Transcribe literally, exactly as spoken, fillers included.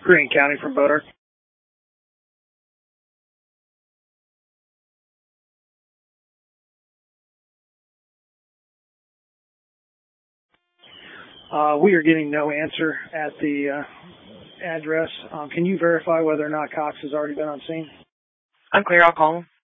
Greene County from Boater. Uh, we are getting no answer at the uh, address. Um, can you verify whether or not Cox has already been on scene? I'm clear. I'll call him.